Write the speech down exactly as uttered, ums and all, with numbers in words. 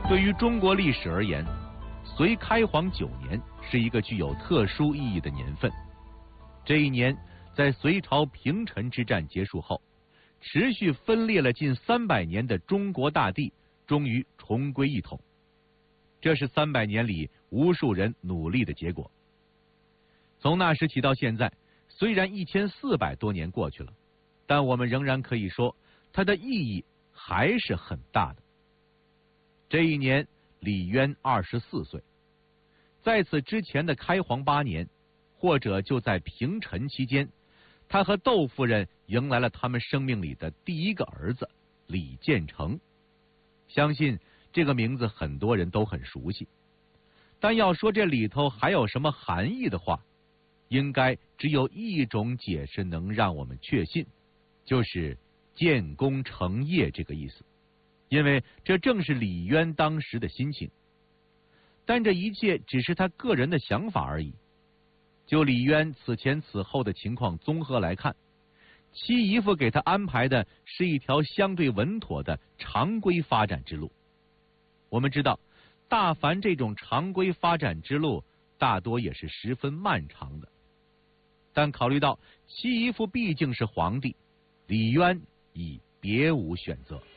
对于中国历史而言，隋开皇九年是一个具有特殊意义的年份。这一年，在隋朝平陈之战结束后，持续分裂了近三百年的中国大地终于重归一统。这是三百年里无数人努力的结果。从那时起到现在，虽然一千四百多年过去了，但我们仍然可以说，它的意义还是很大的。这一年，李渊二十四岁。在此之前的开皇八年，或者就在平陈期间，他和窦夫人迎来了他们生命里的第一个儿子李建成。相信这个名字很多人都很熟悉，但要说这里头还有什么含义的话，应该只有一种解释能让我们确信，就是建功成业这个意思。因为这正是李渊当时的心情，但这一切只是他个人的想法而已。就李渊此前此后的情况综合来看，七姨夫给他安排的是一条相对稳妥的常规发展之路。我们知道，大凡这种常规发展之路，大多也是十分漫长的。但考虑到七姨夫毕竟是皇帝，李渊已别无选择。